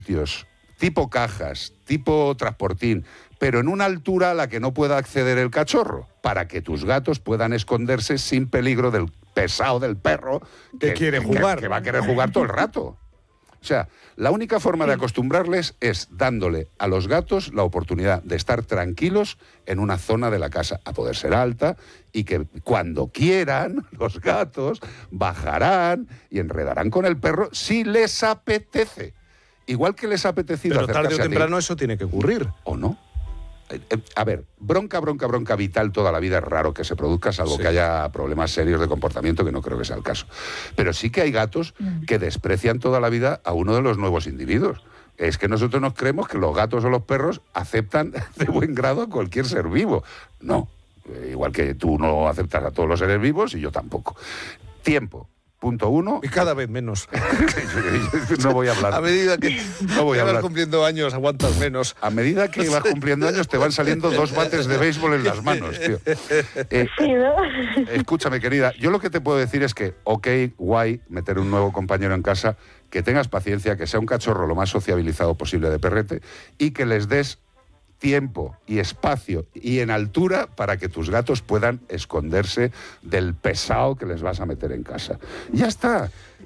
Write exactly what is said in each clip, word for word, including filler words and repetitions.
sitios, tipo cajas, tipo transportín, pero en una altura a la que no pueda acceder el cachorro, para que tus gatos puedan esconderse sin peligro del pesado del perro que, que quiere jugar. Que, que va a querer jugar todo el rato. O sea, la única forma de acostumbrarles es dándole a los gatos la oportunidad de estar tranquilos en una zona de la casa, a poder ser alta, y que cuando quieran, los gatos bajarán y enredarán con el perro si les apetece. Igual que les ha apetecido Pero acercarse tarde o a ti. temprano eso tiene que ocurrir. ¿O no? A ver, bronca, bronca, bronca vital toda la vida es raro que se produzca, salvo sí. que haya problemas serios de comportamiento, que no creo que sea el caso. Pero sí que hay gatos que desprecian toda la vida a uno de los nuevos individuos. Es que nosotros nos creemos que los gatos o los perros aceptan de buen grado a cualquier ser vivo. No, igual que tú no aceptas a todos los seres vivos y yo tampoco. Tiempo. Punto uno. Y cada vez menos. No voy a hablar. A medida que, no voy a que hablar. vas cumpliendo años, aguantas menos. A medida que vas cumpliendo años, te van saliendo dos bates de béisbol en las manos, tío. Eh, Sí, ¿no? Escúchame, querida, yo lo que te puedo decir es que, ok, guay, meter un nuevo compañero en casa, que tengas paciencia, que sea un cachorro lo más sociabilizado posible de perrete y que les des tiempo y espacio y en altura para que tus gatos puedan esconderse del pesado que les vas a meter en casa. Ya está.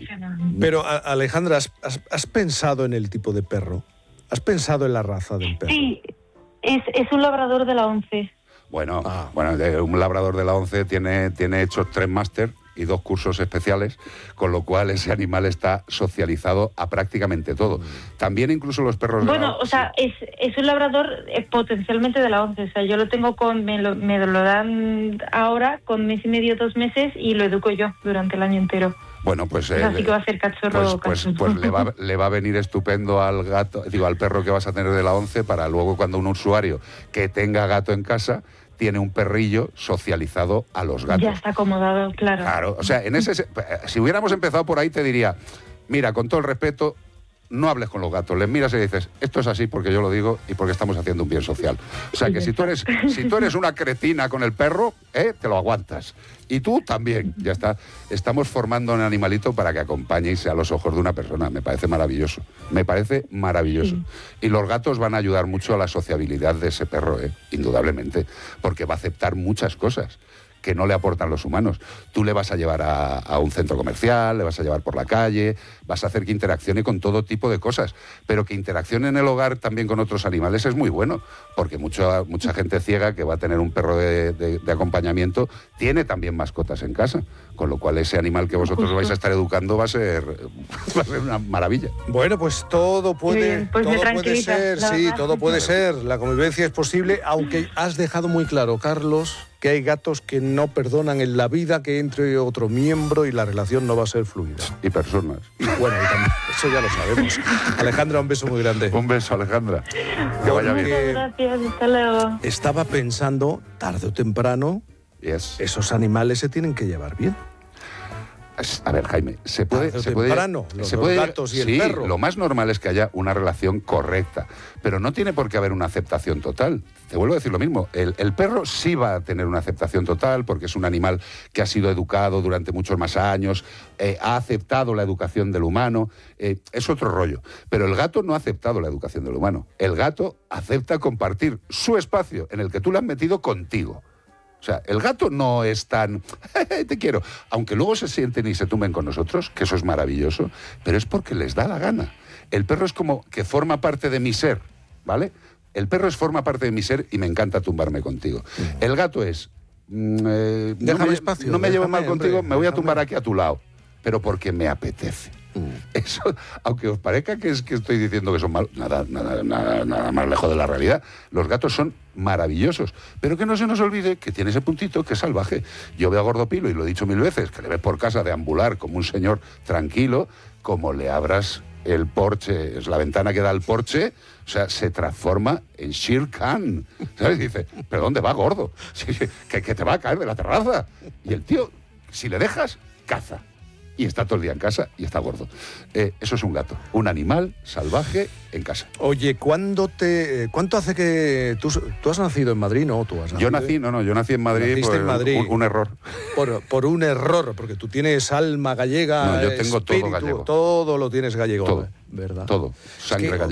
Pero, a- Alejandra, ¿has, has, has pensado en el tipo de perro? ¿Has pensado en la raza del perro? Sí, es, es un labrador de la once. Bueno, Ah. bueno, de- un labrador de la once tiene, tiene hechos tres máster y dos cursos especiales, con lo cual ese animal está socializado a prácticamente todo. También incluso los perros de Bueno, la o sea, es, es un labrador eh, potencialmente de la once. O sea, yo lo tengo con, me lo, me lo dan ahora con mes y medio, dos meses, y lo educo yo durante el año entero. Bueno, pues, O sea, eh, sí que va a ser cachorro. pues, pues, cachorro. pues le, va, le va a venir estupendo al gato, digo, al perro que vas a tener de la once, para luego cuando un usuario que tenga gato en casa tiene un perrillo socializado a los gatos. Ya está acomodado, claro. Claro, o sea, en ese, si hubiéramos empezado por ahí te diría, mira, con todo el respeto, no hables con los gatos, les miras y dices, esto es así porque yo lo digo y porque estamos haciendo un bien social. O sea, que si tú eres, si tú eres una cretina con el perro, ¿eh? Te lo aguantas. Y tú también, ya está. Estamos formando un animalito para que acompañe y sea a los ojos de una persona. Me parece maravilloso. Me parece maravilloso. Sí. Y los gatos van a ayudar mucho a la sociabilidad de ese perro, ¿eh? Indudablemente, porque va a aceptar muchas cosas que no le aportan los humanos. Tú le vas a llevar a, a un centro comercial, le vas a llevar por la calle, vas a hacer que interaccione con todo tipo de cosas, pero que interaccione en el hogar también con otros animales es muy bueno, porque mucha, mucha gente ciega que va a tener un perro de, de, de acompañamiento tiene también mascotas en casa, con lo cual ese animal que vosotros Justo. vais a estar educando va a ser, va a ser una maravilla. Bueno, pues todo puede, Bien, pues me todo puede tranquiliza, ser, la sí, verdad. todo puede ser. La convivencia es posible, aunque has dejado muy claro, Carlos, que hay gatos que no perdonan en la vida que entre otro miembro y la relación no va a ser fluida. Y personas. Y bueno, y también, eso ya lo sabemos. Alejandra, un beso muy grande. Un beso, Alejandra. Que vaya bien. Porque Gracias, hasta luego. estaba pensando, tarde o temprano, Yes. esos animales se tienen que llevar bien. A ver, Jaime, se puede... Tarde o se puede temprano, los se dos puede gatos y el sí, perro. Lo más normal es que haya una relación correcta, pero no tiene por qué haber una aceptación total. Te vuelvo a decir lo mismo, el, el perro sí va a tener una aceptación total porque es un animal que ha sido educado durante muchos más años, eh, ha aceptado la educación del humano, eh, es otro rollo. Pero el gato no ha aceptado la educación del humano. El gato acepta compartir su espacio en el que tú le has metido contigo. O sea, el gato no es tan... te quiero. Aunque luego se sienten y se tumben con nosotros, que eso es maravilloso, pero es porque les da la gana. El perro es como que forma parte de mi ser, ¿vale? El perro es forma parte de mi ser y me encanta tumbarme contigo. El gato es... mm, eh, no Déjame me, espacio, no me llevo déjame, mal contigo, hombre, me voy a déjame. tumbar aquí a tu lado, pero porque me apetece. Eso, aunque os parezca que es que estoy diciendo que son malos, nada, nada, nada, nada más lejos de la realidad. Los gatos son maravillosos, pero que no se nos olvide que tiene ese puntito que es salvaje. Yo veo a Gordopilo, y lo he dicho mil veces, que le ves por casa deambular como un señor tranquilo, como le abras el porche, es la ventana que da al porche, o sea, se transforma en Shere Khan. ¿Sabes? Dice, ¿pero dónde va, gordo? Sí, que, que te va a caer de la terraza. Y el tío, si le dejas, caza. Y está todo el día en casa y está gordo. Eh, eso es un gato, un animal salvaje en casa. Oye, ¿cuándo te, ¿cuánto hace que... Tú, tú has nacido en Madrid, ¿no? ¿Tú has Yo nacido nací, no, no, yo nací en Madrid, Naciste por en Madrid. Un, un error. Por, por un error, porque tú tienes alma gallega, No, yo tengo todo espíritu, gallego. todo lo tienes gallego, Todo, ¿verdad? todo, sangre Es que gallega.